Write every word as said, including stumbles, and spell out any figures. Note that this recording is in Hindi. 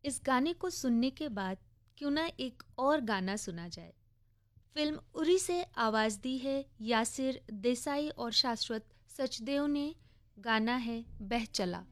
इस गाने को सुनने के बाद क्यों ना एक और गाना सुना जाए। फिल्म उरी से आवाज़ दी है यासिर देसाई और शाश्वत सचदेव ने। गाना है बह चला।